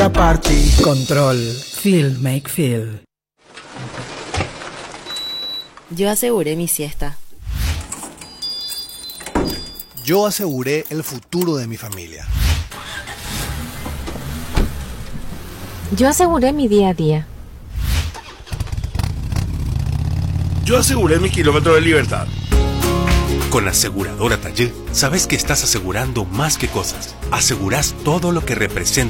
esta parte. Control. Feel make feel. Yo aseguré mi siesta. Yo aseguré el futuro de mi familia. Yo aseguré mi día a día. Yo aseguré mi kilómetro de libertad. Con Aseguradora Tallé, sabes que estás asegurando más que cosas. Asegurás todo lo que representa